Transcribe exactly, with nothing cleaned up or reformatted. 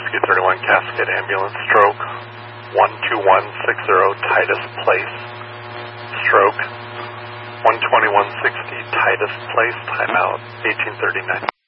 Rescue thirty-one Cascade Ambulance, stroke one two one six zero Titus Place, stroke one twenty-one sixty Titus Place, timeout eighteen thirty-nine.